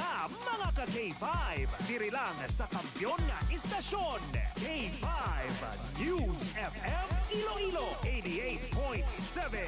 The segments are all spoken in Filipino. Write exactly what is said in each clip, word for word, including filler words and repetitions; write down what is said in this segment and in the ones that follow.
na mga ka-K five. Diri lang sa kampyon nga istasyon. K five News F M Iloilo eighty-eight point seven.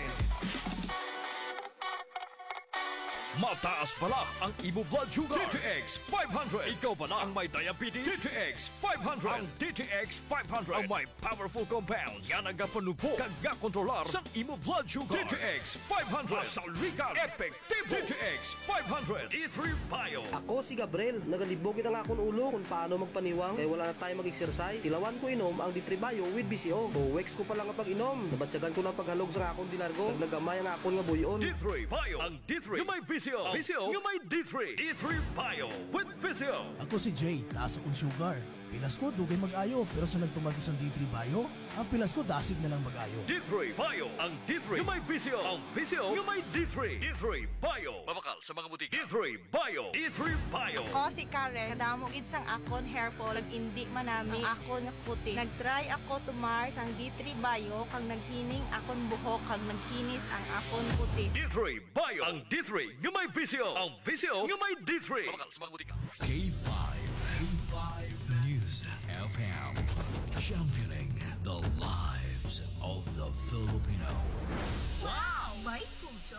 Mataas pala ang imo blood sugar. D T X five hundred. Ikaw pala ang may diabetes. D T X five hundred. Ang D T X five hundred ang may powerful compounds nga nagapanupo kag kontrolar sa imo blood sugar. D T X five hundred. Masaligan. Epektibo. D T X five hundred. E three Bio. Ako si Gabriel, nagalibogin ang akong ulo kung paano magpaniwang kaya wala na tayo mag-exercise. Tilawan ko inom ang D three Bio with B C O. Buwex ko pa lang ang pag-inom. Nabatsagan ko ng paghalog sa akong dilargo. Nagnagamay ang akong nga buyon. D three Bio. Ang D three yung may V C O. V C O yung may D three. D three Bio with V C O. Ako si Jay, taas akong sugar. Pilas ko, dugay mag-ayo. Pero sa nagtumagos ang D three Bio, ang pilas ko dasig na lang mag-ayo. D three Bio. Ang D three yung may V C O. Ang V C O yung may D three. D three Bio. Mabakal sa mga butika. D three Bio. D three Bio. Ako si Karen, kadamo gid sang akon hair fall, ag indi manami ang akon nga kutis. Nag-try ako tumar sang D three Bio kang naghining akon buhok kag nagkinis ang akon kutis. D three Bio. Ang D three yung may V C O. Ang V C O yung may D three. Mabakal sa mga butika. K five. K five News F M. Championing the lives of the Filipino. Wow! May puso!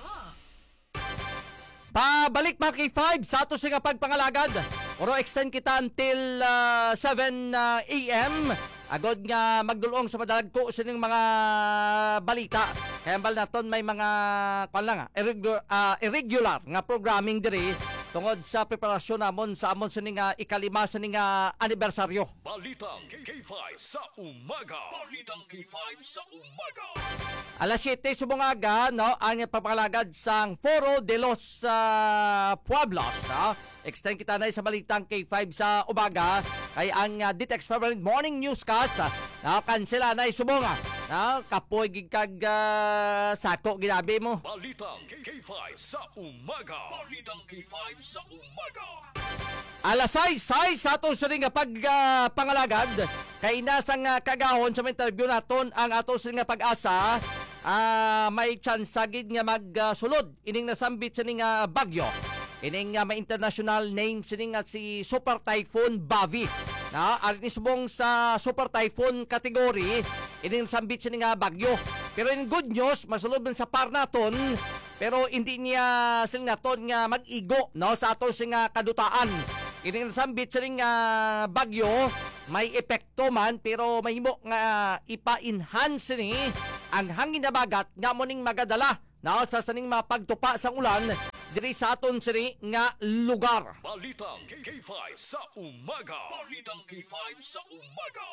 Pabalik mga K five sa ato siya pagpangalagad. Oro extend kita until uh, seven uh, A M. Agod nga magdulong sa madalag ko sa ning mga balita. Kaya bal naton may mga kwan lang, irregular, uh, irregular nga programming diri tungod sa preparasyon namon sa amon sa ning uh, ikalima sa ning uh, anibersaryo. Balitang K five sa umaga. Balitang K five sa umaga. Alas siyete sumungaga, no, ang papangalagad sang Foro de los uh, Pueblos, no? Extend kita na sa balitang K five sa umaga kay ang uh, D T X favorite morning newscast na uh, kansela na sumunga. No, kapoy gid kag uh, sako ginabi mo. Balitang K five sa umaga. Balitang K five sa umaga. Alas sais sa ato sa ring pag uh, pangalagad kay nasang uh, kagahon sa interview naton ang ato sa ring pag-asa. Uh, may chance gid nga magsulod uh, ining nasambit sa ning uh, bagyo. Ining uh, may international name sining uh, si Super Typhoon Bavi. Na ari subong sa Super Typhoon category ining nasambit sining uh, bagyo. Pero in good news, masulod man sa par naton pero hindi niya siling naton nga mag-igo no sa ato sing uh, kadutaan. Ining nasambit sining uh, bagyo may epekto man pero mahimo nga ipa-enhance ni ang hangin na bagat nga muning magadala na sa saning mapagtupa sang ulan diri sa aton sini nga lugar. Balitang K five sa umaga. Balitang K five sa umaga.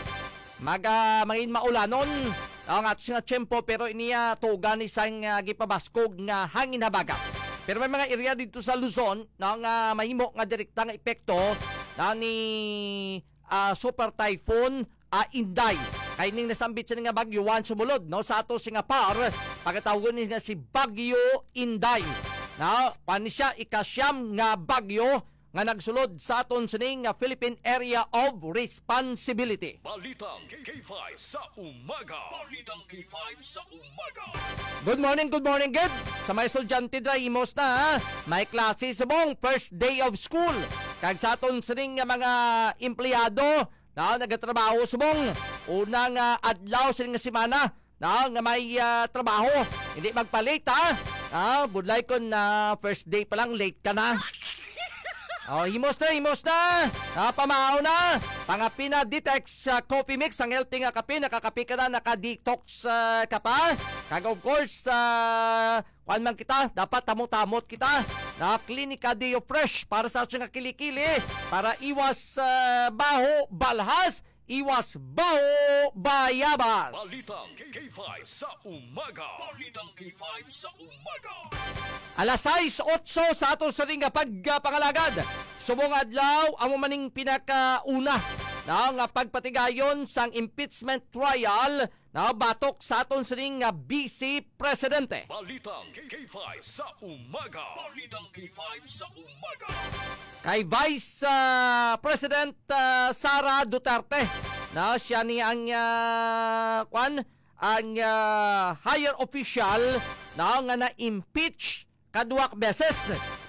Maga mangin maulanon ang ato nga tiyempo pero iniya tugan isang uh, gipabaskog nga hangin na bagat. Pero may mga area dito sa Luzon na nga mahimo nga direkta nga epekto na ni uh, Super Typhoon uh, Inday. Kay ning nasambit sa nga bagyo wan sumulod no sa ato nga par pagkatawgon ni nga si Bagyo Inday. Na pani siya ikasyam nga bagyo nga nagsulod sa aton sining nga Philippine Area of Responsibility. Balitang K five sa umaga. Balitang K five sa umaga. Good morning, good morning, good. Sa mga estudyante dra imos na ha? May klase sa mong first day of school. Kag sa aton sining nga mga empleyado na nagatrabaho sa mong unang uh, adlaw sining nga semana na nga may uh, trabaho. Hindi magpalit ha. Ah, budlay ko na first day pa lang late ka na. Oh, himos na, himos na. Ah, pamao na. Pangapi na Ditex uh, coffee mix ang healthy nga kape, nakakape ka na, naka-detox uh, ka pa. Kag of course, uh, kuan man kita, dapat tamot-tamot kita. Na Klinika Deo Fresh para sa ating kilikili, para iwas uh, baho, balhas, iwas baho, bayabas. Balitang K five sa umaga. Balitang K five sa umaga. Alas sais otso sa ato sa ring pagpangalagad. Subong adlaw amo maning pinakauna na nga pagpatigayon sang impeachment trial na batok sa aton sa ring Vice Presidente. Balitang K five sa umaga. Balitang K five sa umaga. Kay Vice uh, President uh, Sara Duterte na siya ni ang uh, kwan ang uh, higher official na nga na-impeach kaduwak beses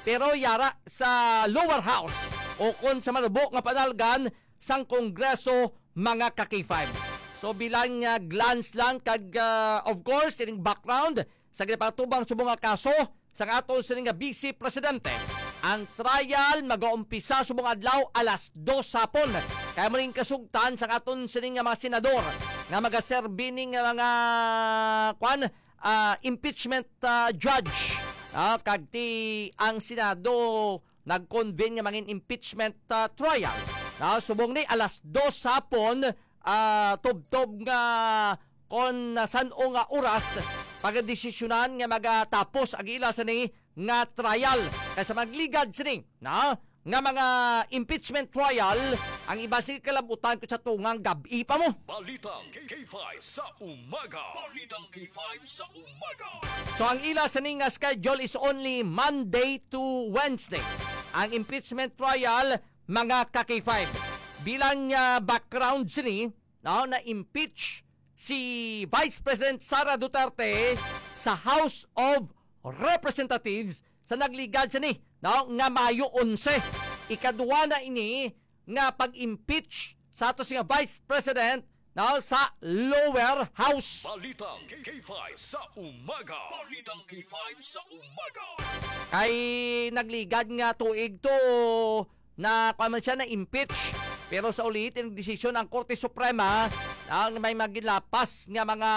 pero yara sa lower house o kung sa manubok nga panalgan sang Kongreso mga ka-K five. So bilang uh, glance lang kag uh, of course ining background sa ginapatubang subong nga kaso sang aton sining nga Vice Presidente. Ang trial mag-uumpisa subong adlaw alas dos hapon. Kaya mo rin kasugtan sa aton sining nga mga senador nga magaserbi ning mga kwan uh, impeachment uh, judge. Uh, kag ti ang Senado nag-convene nga mangin impeachment uh, trial. Uh, subong ni alas dos hapon uh, tub-tub nga kon uh, san-o nga oras pagdesisyonan nga magatapos ang ila sa ni nga trial. Kaysa magligad sining na nga mga impeachment trial ang iba sila kalabutan ko sa tungang gabi pa mo. Balitang K five sa umaga. Balitang K five sa umaga. So ang ila sa ni nga schedule is only Monday to Wednesday. Ang impeachment trial mga ka-K five. Bilang uh, background sini no, na impeach si Vice President Sara Duterte sa House of Representatives sa nagligad siya ni no, nga Mayo eleven. Ikaduwa na ini nga pag-impeach sa ato siya Vice President no, sa lower house. Balitang K five sa umaga. Balitang K five sa umaga. Kay nagligad nga tuig to na kaman siya na impeach. Pero sa ulit, yung desisyon ng Korte Suprema ang may magilapas nga mga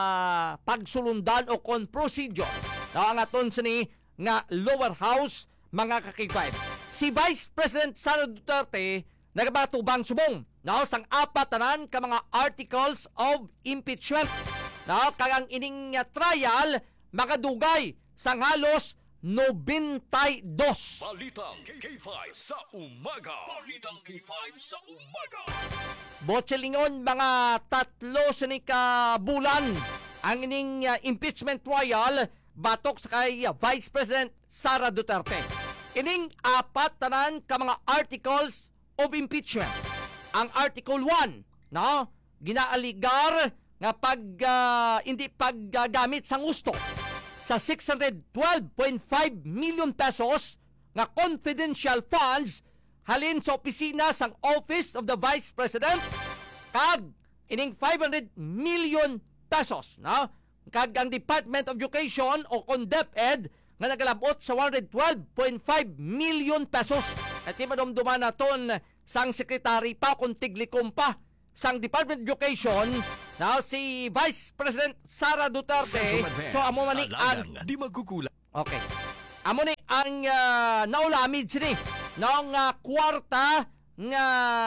pagsulundan o kon procedure na ang aton sini nga lower house mga ka-K five. Si Vice President Sara Duterte nagabatubang subong no, sang apat tanan ka mga articles of impeachment. No, kagang ining uh, trial makadugay sang halos ninety-two. Balitang K five sa umaga. Balitang K five sa umaga. Botselingon mga tatlo sa ni ka bulan ang ining uh, impeachment trial batok sa kay uh, Vice President Sara Duterte. Ining apat tanan ka mga articles of impeachment. Ang Article one, no, ginaaligar nga pag uh, hindi paggamit uh, sang gusto sa six hundred twelve point five million pesos nga confidential funds halin sa opisina sang Office of the Vice President kag ining five hundred million pesos no kag ang Department of Education o kon DepEd nga nagalabot sa one hundred twelve point five million pesos. At imadumduman naton sang sekretary pa kung tiglikom pa sang Department of Education now si Vice President Sara Duterte. So amo man ni ang di magkukulang. okay amo ni ang uh, naulamid sini nang uh, kwarta nga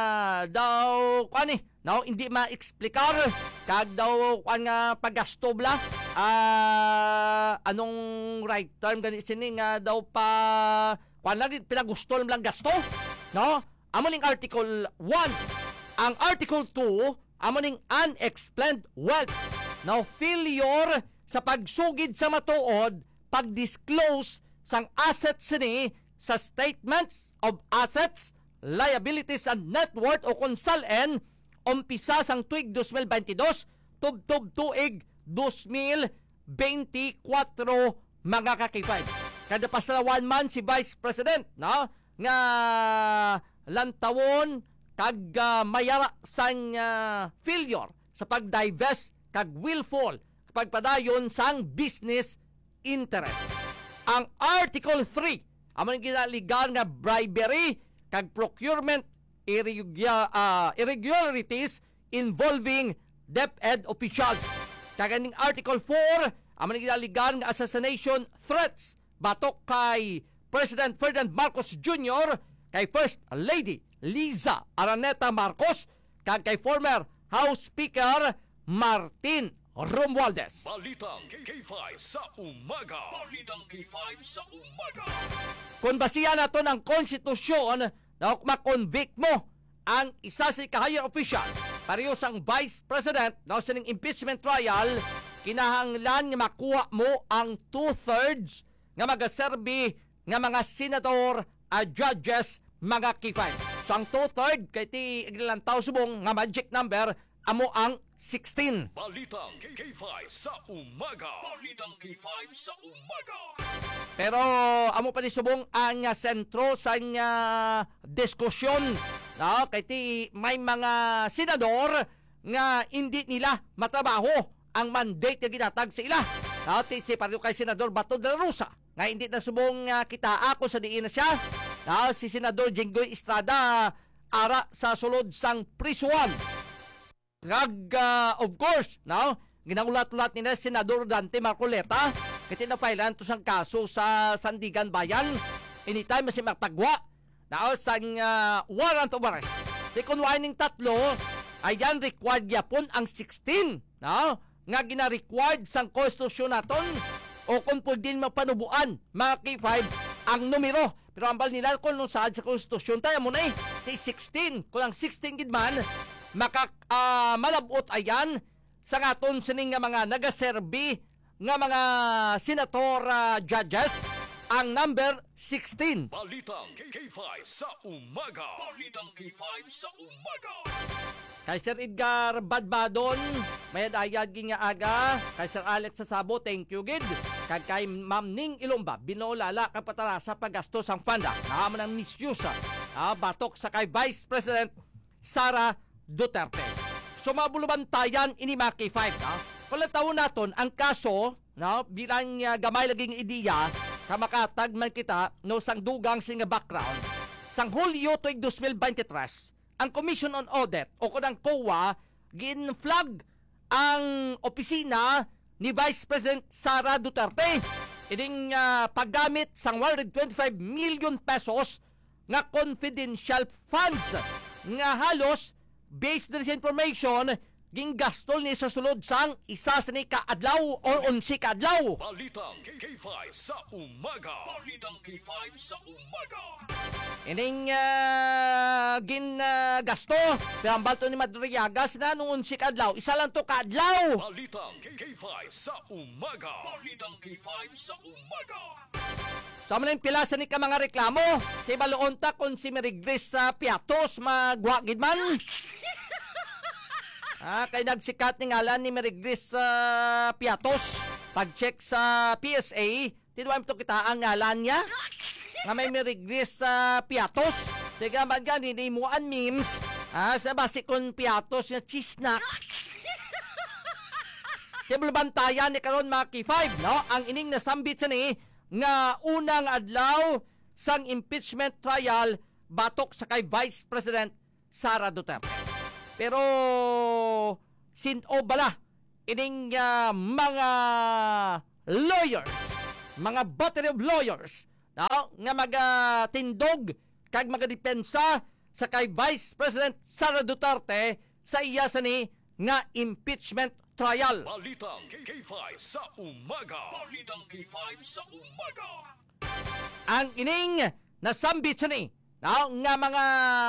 daw kani no hindi ma-explicar kag daw kan nga paggasto bla uh, anong right term gani sini nga daw pa kan lang pinagusto lang gasto no amo ning Article one. Ang Article two amo ning unexplained wealth now failure sa pagsugid sa matuod pag-disclose sang assets ni sa statements of assets, liabilities and net worth o kung salen umpisa sang tuig twenty twenty-two tub-tub tuig twenty twenty-four mga ka-K five. Kada paslawan man si Vice President no nga lantawon kag uh, mayara sang uh, failure sa pag-divest kag willful pagpadayon sang business interest. Ang Article three amo ginaligan nga bribery kag procurement irregular, uh, irregularities involving DepEd officials. Kag aning Article four amo ginaligan nga assassination threats batok kay President Ferdinand Marcos Junior, kay First Lady Liza Araneta Marcos kag kay former House Speaker Martin Romualdez. Balitang K five sa umaga. Balitang K five sa umaga. Kung basihan nato ng konstitusyon na makonvict mo ang isa sa higher official pareho sang Vice President na sining impeachment trial, kinahanglan nga makuha mo ang two-thirds nga magaserbi nga mga senador at judges mga K five. So ang two-third kay ti iglantaw subong nga magic number amo ang sixteen. Balitang K five sa umaga. Balitang K five sa umaga. Pero amo pa ni subong ang uh, sentro sa uh, diskusyon, no? Kay ti may mga senador nga hindi nila matrabaho ang mandate nga ginatag sa ila. No? Ti si pareho kay Senador Bato de la Rosa nga hindi na subong uh, kita ako sa diin na siya. No? Si Senador Jinggoy Estrada ara sa sulod sang prisuan. Kag uh, of course, no? Ginaulat-ulat nila Senador Dante Marcoleta kiti na pailan to sang kaso sa Sandigan Bayan. Anytime masi magpagwa na sang uh, warrant of arrest. Di kunwaining tatlo ayan required yapon ang sixteen, no? Nga gina-required sang konstitusyon naton o kung pwede mapanubuan mga K five ang numero. Pero ambal nila kung nung saan sa konstitusyon tayo mo na eh. Di sixteen. Kung ang sixteen gidman makak uh, malabot ayan sa ngaton sining nga mga nagaserbi nga mga senator uh, judges ang number sixteen. Balitang K five sa umaga. Balitang K five sa umaga. Kay Sir Edgar Badbadon, may dayag nga aga. Kay Sir Alex Sasabo, thank you gid. Kag kay Ma'am Ning Ilomba, binolala ka patara sa paggastos ang fanda. Naman ang misuse. Ah, batok sa kay Vice President Sara Duterte. So mabulubantayan ini mga K five. No? Palataw naton ang kaso, no, bilang uh, gamay laging ideya, kamakatag man kita no sang dugang sing background. Sang Hulyo tuig twenty twenty-three, ang Commission on Audit o kunang C O A gin-flag ang opisina ni Vice President Sara Duterte. Ining uh, paggamit sang one hundred twenty-five million pesos nga confidential funds nga halos based on this information ginggastol ni sa sulod sang isa sa ni kaadlaw or unsi kaadlaw. Balitang K five sa umaga. Balitang K five sa umaga. Ining uh, gin uh, gasto pinambal to ni Madriagas na nung unsi kaadlaw. Isa lang to kaadlaw. Balitang K five sa umaga. Balitang K five sa umaga. Sama na yung pilasa ni ka mga reklamo. Kay baloon ta kung si Merigris sa uh, Piatos magwagid man. Ah, kay nagsikat ni ngalan ni Merigris sa uh, Piatos. Pag-check sa P S A, tinuwam to kita ang ngalan niya. Nga may Merigris sa uh, Piatos. Tiga man ka, ninimuan memes. Ah, sa basi kung Piatos na chisnak. Tibulbantayan ni karon mga K five, no? Ang ining nasambit sa ni nga unang adlaw sang impeachment trial batok sa kay Vice President Sara Duterte. Pero sino bala ining uh, mga lawyers, mga battery of lawyers, no? Nga magatindog kag magadepensa sa kay Vice President Sara Duterte sa iya sa ni nga impeachment trial. Balitang K five sa umaga. Balitang K five sa umaga. Ang ining nasambit sa ni, no? Nga mga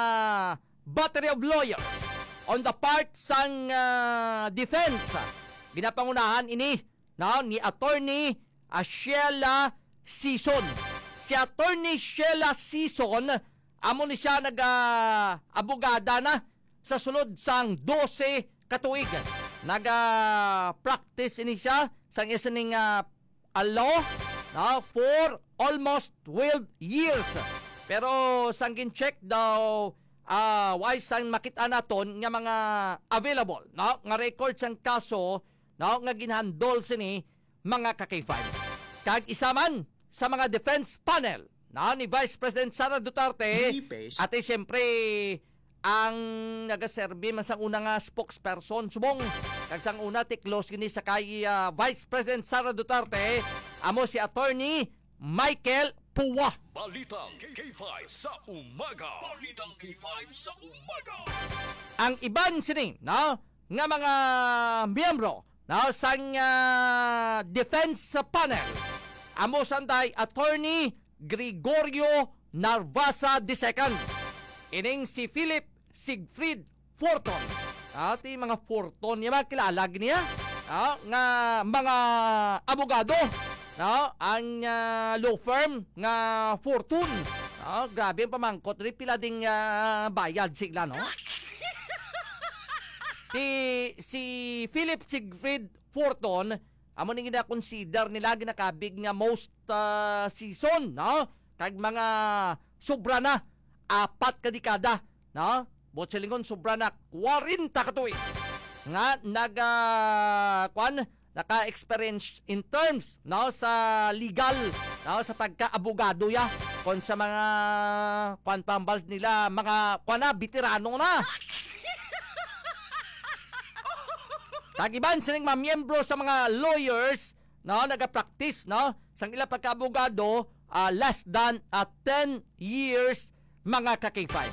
battery of lawyers on the part sang uh, defense ginapangunahan ini, no, ni attorney uh, Sheila Sison. Si attorney Sheila Sison amo ni siya nag uh, abogada na sa sulod sang twelve katuig. Nag uh, practice ini siya sang isaning uh, law, no, for almost twelve years. Pero sang gin-check daw Ah, uh, why sang makita naton nga mga available, no, nga record sang kaso, no, nga ginhandol sini mga ka-K five. Kag isa man sa mga defense panel, no, ni Vice President Sara Duterte at eh, siyempre ang nagaserbi man sang una nga spokesperson subong kag sang una ti close gini sa kay uh, Vice President Sara Duterte amo si attorney Michael Puwa. Balitang K five sa umaga. Balitang K five sa umaga. Ang iban sini, no, nga mga miyembro, no, sang uh, defense panel amo sanday attorney Gregorio Narvasa the second. Ining si Philip Siegfried Forton. Ati mga Forton niya makilala niya, no, nga mga abogado, no, ang uh, law firm nga Fortune. No, grabe ang pamangkot rin pila ding uh, bayad sigla, no? Ti si Philip Siegfried Forton amo ning gina-consider nila ginakabig nga most uh, season, no? Kag mga sobra na apat ka dekada, no? Botselingon sobra na forty ka tuig nga nag uh, kwan naka-experience in terms, no, sa legal, no, sa pagka-abogado ya kon sa mga kwan pambals nila mga kwan na veterano na. Tagiban sining mga miyembro sa mga lawyers, no, naga-practice, no, sang ila pagka-abogado, uh, less than uh, ten years mga ka-K five.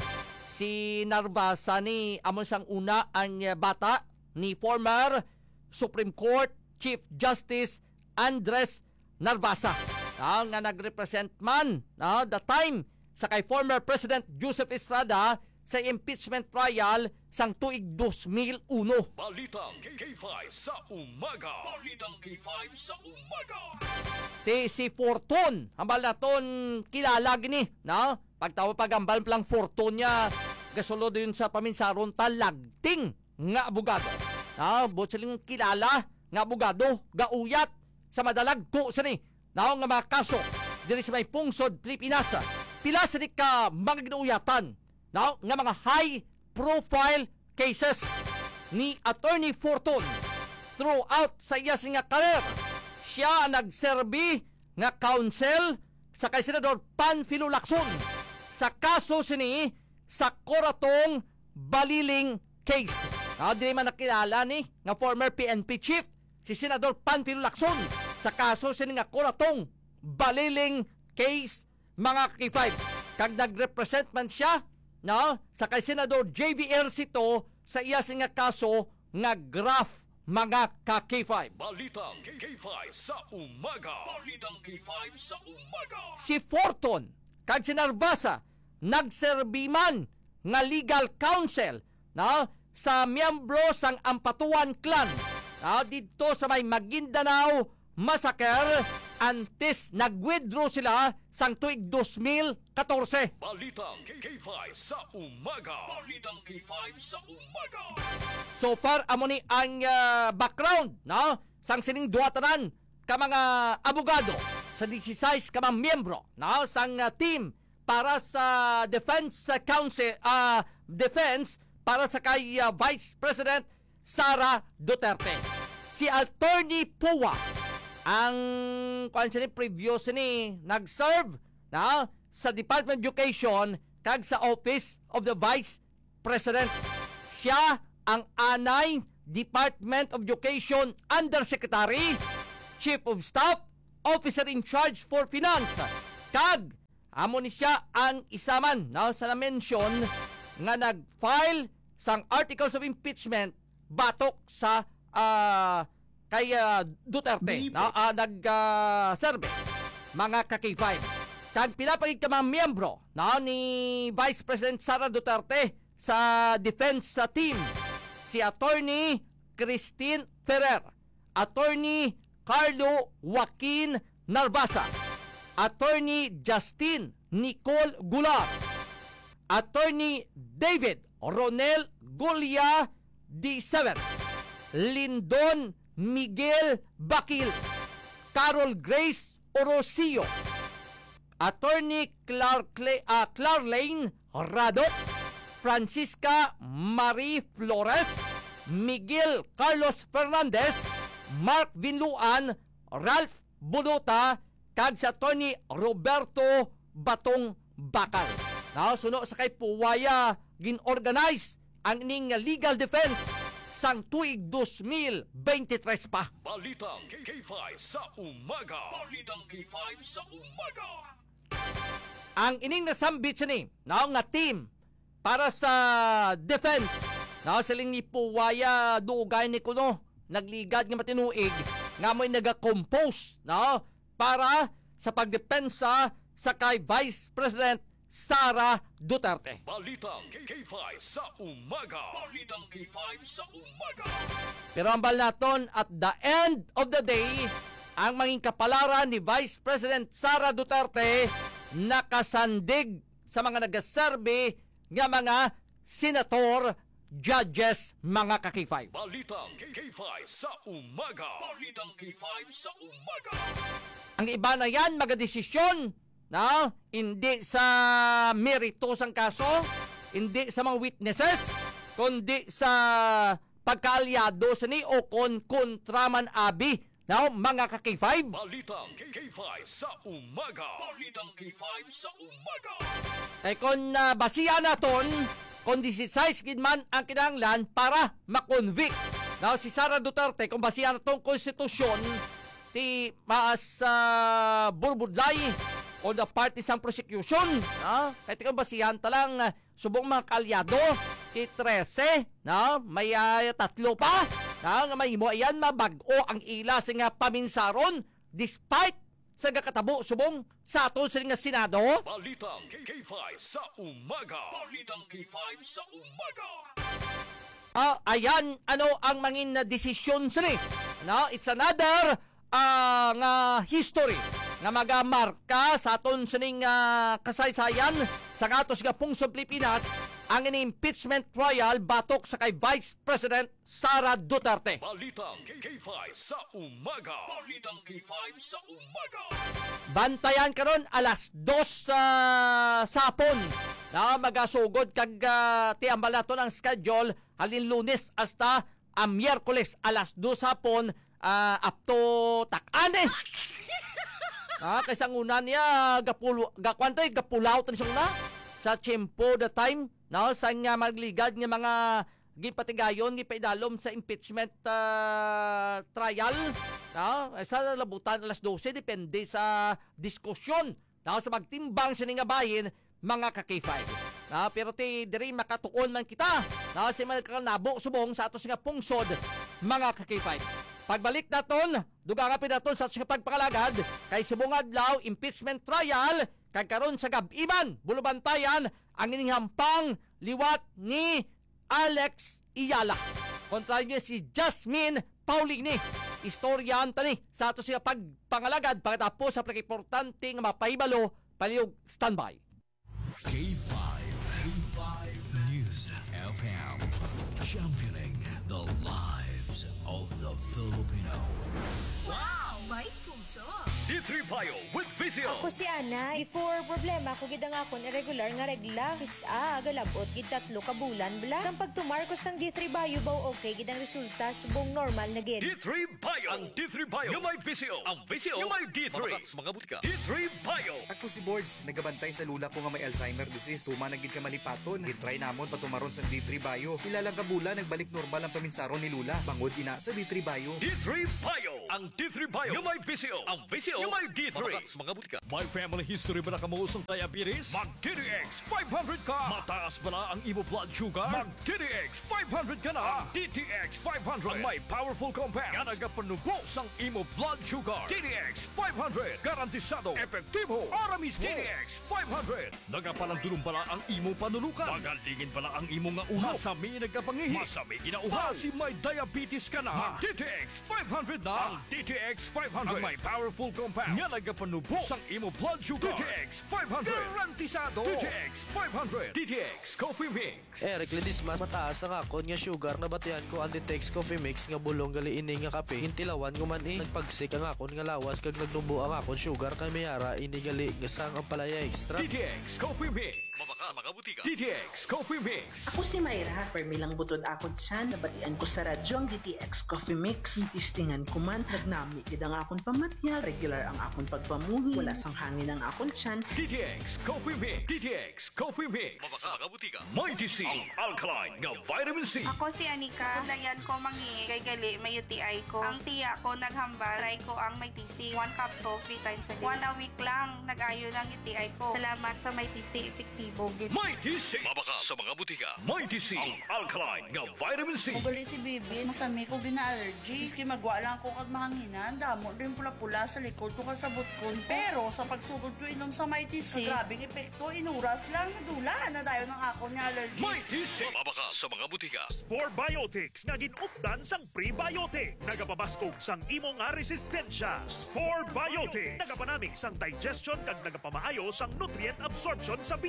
Si Narvasa ni amon sang una ang uh, bata ni former Supreme Court Chief Justice Andres Narvasa, no, nga nag-represent man, no, the time sa kay former President Joseph Estrada sa impeachment trial sang tuig two thousand one. Balitang K five sa umaga. Balitang K five sa umaga. Ti si Fortune, hambal naton kilala gini, no? Pagtawa pagambal lang Fortune niya, gasulod yun sa paminsaron talagting nga abogado. No, botseling kilala nga abogado, gauyat sa madalag ko sa ni. No, nga mga kaso diri sa may pungsod Pilipinas. Pila sa ni ka mga ginauyatan, no, nga mga high profile cases ni Attorney Fortune throughout sa iya nga career. Siya ang nagserbi nga counsel sa kay Senador Panfilo Lacson sa kaso sini sa Coratong Baliling case. Ah, di man nakilala ni nga former P N P chief si Senador Panfilo Lacson sa kaso sini nga Coratong Baliling case mga K five. Kag nagrepresent man siya, no, sa kay Senador J V Ercito sa iya nga kaso nga graph mga ka-K five. Balitang K five sa umaga. Balitang K five sa umaga. Si Fortune kag si Narvasa nagserbi man nga legal counsel, no, sa miyembro sang Ampatuan clan, no, dito sa may Maguindanao massacre antes nag-withdraw sila sang tuig two thousand fourteen. Balitang K five sa umaga. Balitang K five sa umaga. So far amo ni ang uh, background, no, sang sining duha tanan ka mga abogado sa sixteen ka mga miyembro, no, sang uh, team para sa defense uh, counsel uh, defense para sa kay uh, Vice President Sara Duterte. Si Attorney Pua ang kwansa ni previous ni nag-serve, na sa Department of Education kag sa Office of the Vice President. Siya ang anay Department of Education Undersecretary, Chief of Staff, Officer in Charge for Finance. Kag amo ni siya ang isaman, na sa na-mention nga nag-file sang articles of impeachment batok sa uh, kay uh, Duterte, na uh, nag-serve uh, mga ka-K five. Kag pinapagig ka mga miyembro, na ni Vice President Sara Duterte sa defense sa team, si Attorney Christine Ferrer, Attorney Carlo Joaquin Narvasa, Attorney Justin Nicole Gular, Attorney David Ronel Gulia D seven, Lindon Miguel Bakil, Carol Grace Orosio, Attorney Clark, uh, Clarlane Radok, Francisca Marie Flores, Miguel Carlos Fernandez, Mark Vinluan, Ralph Bunota, kag sa Attorney Roberto Batong Bakal. Now, suno sa kay Puwaya gin-organize ang ining legal defense sang tuig two thousand twenty-three pa. Balitang K five sa umaga. Balitang K five sa umaga. Ang ining nasambit sini, na nga team para sa defense, na siling ni Puwaya duugay ni kuno nagligad nga matinuig nga mo'y naga-compose, no, para sa pagdepensa sa kay Vice President Sara Duterte. Balitang K five sa umaga. Balitang K five sa umaga. Pero ang bal naton, at the end of the day, ang maging kapalaran ni Vice President Sara Duterte nakasandig sa mga nagaserbe nga mga senator judges, mga ka-K five. Balitang K five sa umaga. Balitang K five sa umaga. Ang iba na yan, magadesisyon, na hindi sa meritosang kaso, hindi sa mga witnesses, kundi sa pagkaalyado sa ni o kon kontra man abi, na mga ka-K five. Balitang K five sa umaga. Balitang K five sa umaga. Kaya kung uh, basiya naton, kung disisize gid man ang kinahanglan para makonvict na si Sara Duterte, kung basiya natong konstitusyon, ti maas uh, burbudlay o the party sang prosecution, na kahit kung basihan talang uh, subong mga kalyado, ti thirteen, na may uh, tatlo pa, na nga may mo ayan mabag-o ang ila sa nga paminsaron despite sa gakatabo subong sa aton sa nga Senado. Balitang K five sa umaga. Balitang K five sa umaga. Ah, ayan ano ang mangin na desisyon sini. No, it's another uh, nga history nga magamarka sa aton sining uh, kasaysayan sa atos nga pungsod Pilipinas, ang impeachment trial batok sa kay Vice President Sara Duterte. Balitang K five sa umaga. Balitang K five sa umaga. Bantayan karon alas dos sa uh, sapon na magasugod kag uh, tiambal nato ang schedule halin Lunes hasta a uh, Miyerkules alas dos sapon uh, up to tak-ane. Ah, kaysa una niya gapulo gakwantay gapulaw tan siyang na sa tiyempo the time na sa nga magligad nga mga gipatigayon gipaidalom sa impeachment uh, trial, no? Sa labutan alas dose depende sa diskusyon, no? Sa magtimbang sa nga bayin mga ka-K five. No? Pero ti diri makatuon man kita, no? Sa mga kanabo subong sa atos nga pungsod mga ka-K five. Pagbalik naton, dugangapin naton sa atos nga pagpangalagad kay subong adlaw impeachment trial kag karon sa gab-iman bulubantayan ang inihampang liwat ni Alex Iyala kontra niya si Jasmine Paulini. Istoryan tani sa ato siya pagpangalagad pagkatapos sa pagimportante nga mapahibalo. Palihog standby. K five. K five News F M. Championing the lives of the Filipino. Wow! May puso! D three Bio with Vizio. Ako si Ana. Before problema ko gid ang akon irregular nga regla. Kisa agalabot gid tatlo ka bulan bla. Sang pagtumar ko sang D three Bio baw okay gid ang resulta subong normal na gid. D three Bio. Ang D three Bio yung may Vizio. Ang Vizio yung may D three. Mga butika. D three Bio. Ako si Boards, nagabantay sa lula ko nga may Alzheimer disease. Tuma na gid ka malipaton. Gitry namon patumaron sa D three Bio. Ilalang ka bulan nagbalik normal ang paminsaron ni Lula. Bangod ina sa D three Bio. D three Bio. Ang D three Bio yung may Vizio. Ang Vizio yung may D three. Mga butika. May family history ba na kamuusong diabetes? Mag-D D X five hundred ka. Mataas ba na ang imo blood sugar? Mag-D D X five hundred ka na. D T X five hundred ang may powerful compound nga nagapanubo sang imo blood sugar. D D X five hundred garantisado, epektibo. Aramis D D X five hundred. Nagapalandulong bala ang imo panulukan. Magalingin bala ang imo nga ulo. Masami nagapangihi. Masami ginauhaw. Si may diabetes ka na. Mag-D T X five hundred na. Ang D T X five hundred ang may powerful compound nga nagapanubo sang imo blood sugar. D T X five hundred garantisado. D T X five hundred. D T X Coffee Mix. Eric Ledismas, mataas ang akon nga sugar na batian ko ang Ditex Coffee Mix nga bulong gali ini nga kape. Hintilawan ko man eh. Nagpagsik ang akon nga lawas kag nagnubo ang akon sugar kay mayara ini gali nga sang ang palaya extra. D T X Coffee Mix. Mabaka mga butika. D T X Coffee Mix. Ako si Mayra, permilang butod akon siya, nabatian ko sa radyo ang D T X Coffee Mix. Tistingan ko man, nagnami gid ang akon pamatya, regular ang akon pagpamuhi, wala sang hangin ang akon tiyan. D T X Coffee Mix. D T X Coffee Mix. Mabaka mga butika. Mighty C. Ang alkaline nga vitamin C. Ako si Anika. Dayan ko mangi kay gali may U T I ko. Ang tiya ko naghambal, try ko ang may T C. One capsule, three times a day. One a week lang, nag-ayo ng U T I ko. Salamat sa may T C, epektibo. Mighty C. Mabaka sa mga butika. Mighty C. Ang alkaline nga vitamin C. Mugali si Bibi, masami ko gina-allergy. Iski magwa lang ko kag mahanginan, damo rin pula-pula sa likod ko kasabot ko. Pero sa pagsugod ko inom sa Mighty C, grabing epekto, inuras lang, nadula na dayo ng ako ni allergy. Mighty C. Mabaka sa mga butika. Spore Biotics nga ginupdan sang prebiotic. Nagapabaskog sang imo nga resistensya. Spore Biotics. Nagapanamig sang digestion kag nagapamaayo sang nutrient absorption sa bituka.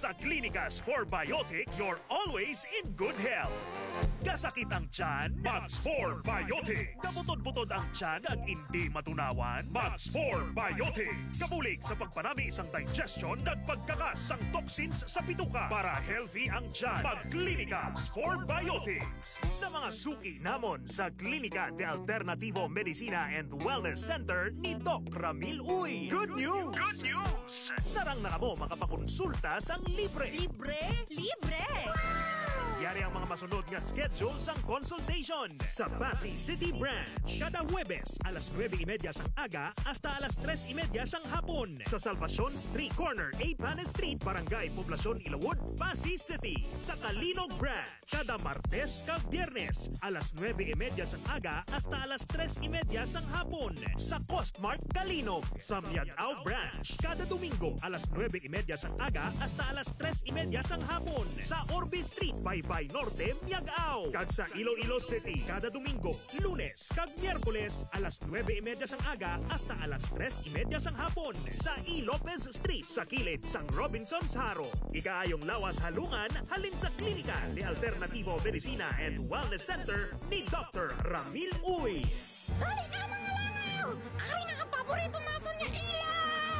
Sa Klinika Spore Biotics, you're always in good health. Kasakit ang tiyan, Mag-Spore Biotics. Kabutod-butod ang tiyan ag hindi matunawan, Mag-Spore Biotics. Kabulig sa pagpanami isang digestion at pagkakas ang toxins sa bituka para healthy ang tiyan. Mag-Klinika Spore Biotics. Sa mga suki namon sa Klinika de Alternativo Medicina and Wellness Center ni Doc Ramil Uy. Good news! Good news! Sarang na mo makapakonsulta sang libre. Libre? Libre! Yari ang mga masunod nga schedule sang consultation sa Pasig City Branch. Kada Huwebes, alas nueve y media sang aga hasta alas tres y media sang hapon sa Salvacion Street Corner, A. Panes Street, Barangay Poblacion, Ilawod, Pasig City. Sa Kalinog Branch, kada Martes kag Biyernes, alas nueve y media sang aga hasta alas tres y media sang hapon sa Costmart Kalinog. Sa Miagao Branch, kada Domingo, alas nueve y media sang aga hasta alas tres y media sang hapon sa Orbe Street, Baybay Norte, Miagao. Kag sa Iloilo City, kada Domingo, Lunes kag Miyerkules, alas nueve y media sang aga hasta alas tres y media sang hapon sa E. Lopez Street sa kilid sang Robinson's Haro. Ikaayong lawas halungan halin sa Klinika de Alternativo Medicina and Wellness Center ni Doctor Ramil Uy. Dali ka mga langaw! Ari na ang paborito natin niya ila!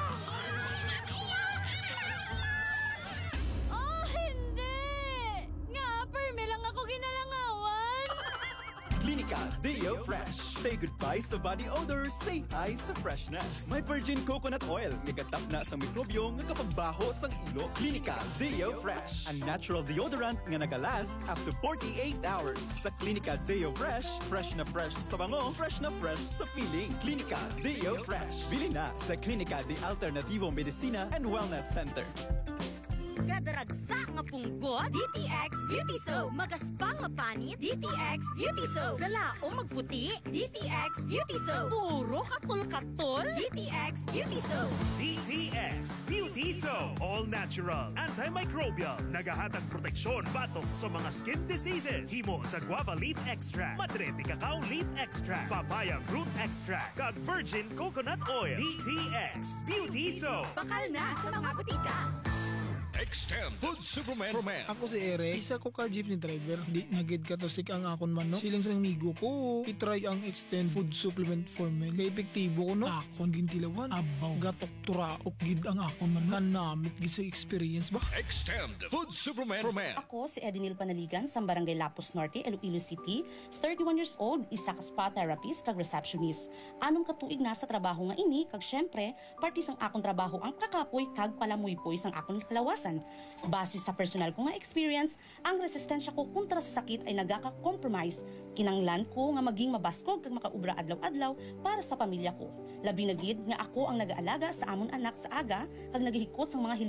Oh, hindi! Nga, perme lang ako ginalangawan! Klinika Deo Fresh. Say goodbye sa body odor, say hi sa freshness. May virgin coconut oil, nigatap na sa mikrobyo nga kapagbaho sang ilo. Klinika Deo Fresh, a natural deodorant nga nagalast up to forty-eight hours. Sa Klinika Deo Fresh, fresh na fresh sa bango, fresh na fresh sa feeling. Klinika Deo Fresh. Bili na sa Klinika de Alternativo Medicina and Wellness Center. Kadaragsa nga punggot, D T X Beauty Soap. Magaspang mapanit, D T X Beauty Soap. Galao magputi, D T X Beauty Soap. Puro katol-katol, D T X Beauty Soap. D T X Beauty Soap. All natural, antimicrobial, nagahatag proteksyon batok sa mga skin diseases. Himo sa guava leaf extract, madre de cacao leaf extract, papaya fruit extract, kag virgin coconut oil. D T X Beauty Soap. Bakal na sa mga butika. Extend Food Superman for Men. Ako si Eric, isa ko ka jeepney driver. Di nagid ka to sik ang akon man no. Siling sa migo ko, itry ang Extend Food Supplement for Men. Kaya epektibo ko no. Akon gintilawan, abaw, gatok turaok gid ang akon man. Kanamit gid sa experience ba? Extend Food Superman for Men. Ako si Edinil Panaligan sa Barangay Lapus Norte, Iloilo City, thirty-one years old, isa ka spa therapist kag receptionist. Anong katuig na sa trabaho nga ini kag syempre, parte sang akong trabaho ang kakapoy kag palamuypoy sang akong kalawasan. Base sa personal ko nga experience, ang resistensya ko kontra sa sakit ay nagaka-compromise. Kinanglan ko nga maging mabaskog kag makaubra adlaw-adlaw para sa pamilya ko. Labi na gid nga ako ang nag-aalaga sa amon anak sa aga kag naghihikot sa mga